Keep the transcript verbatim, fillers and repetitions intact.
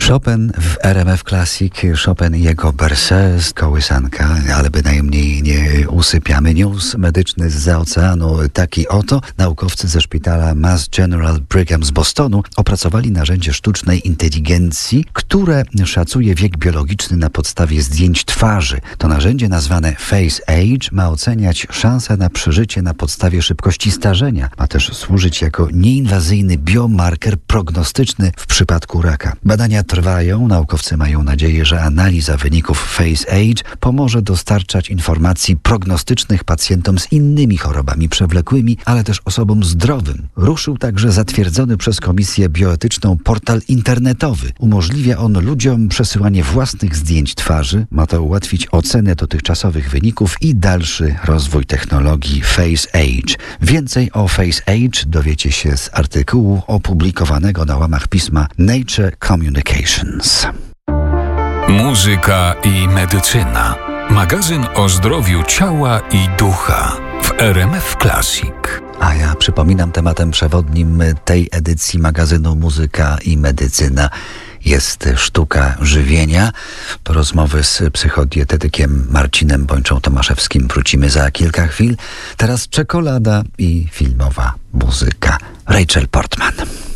Chopin w R M F Classic, Chopin i jego Berceuse, kołysanka, ale bynajmniej nie usypiamy. News medyczny zza oceanu. Taki oto naukowcy ze szpitala Mass General Brigham z Bostonu opracowali narzędzie sztucznej inteligencji, które szacuje wiek biologiczny na podstawie zdjęć twarzy. To narzędzie nazwane Face Age ma oceniać szanse na przeżycie na podstawie szybkości starzenia. Ma też służyć jako nieinwazyjny biomarker prognostyczny w przypadku raka. Badania trwają. Naukowcy mają nadzieję, że analiza wyników Face Age pomoże dostarczać informacji prognostycznych pacjentom z innymi chorobami przewlekłymi, ale też osobom zdrowym. Ruszył także zatwierdzony przez Komisję Bioetyczną portal internetowy. Umożliwia on ludziom przesyłanie własnych zdjęć twarzy. Ma to ułatwić ocenę dotychczasowych wyników i dalszy rozwój technologii Face Age. Więcej o Face Age dowiecie się z artykułu opublikowanego na łamach pisma Nature Communications. Muzyka i medycyna. Magazyn o zdrowiu ciała i ducha w R M F Classic. A ja przypominam, tematem przewodnim tej edycji magazynu Muzyka i Medycyna jest sztuka żywienia. Do rozmowy z psychodietetykiem Marcinem Bończą-Tomaszewskim wrócimy za kilka chwil. Teraz czekolada i filmowa muzyka. Rachel Portman.